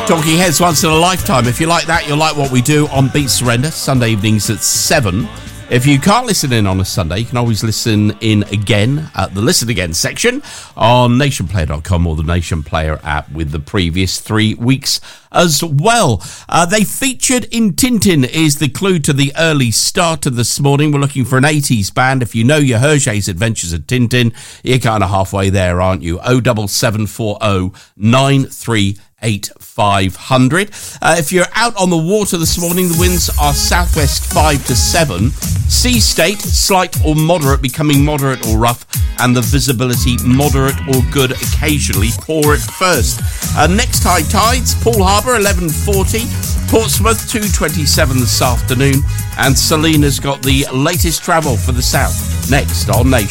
Talking Heads Once in a Lifetime. If you like that, you'll like what we do on Beat Surrender, Sunday evenings at 7. If you can't listen in on a Sunday, you can always listen in again at the Listen Again section on nationplayer.com or the Nation Player app with the previous 3 weeks as well. They featured in Tintin is the clue to the early starter this morning. We're looking for an 80s band. If you know your Hergé's Adventures of Tintin, you're kind of halfway there, aren't you? 07740 938 if you're out on the water this morning, the winds are southwest 5 to 7. Sea state, slight or moderate, becoming moderate or rough, and the visibility moderate or good, occasionally poor at first. Next high tides, Poole Harbour 11:40, Portsmouth 2:27 this afternoon, and Selena's got the latest travel for the south next on Nation.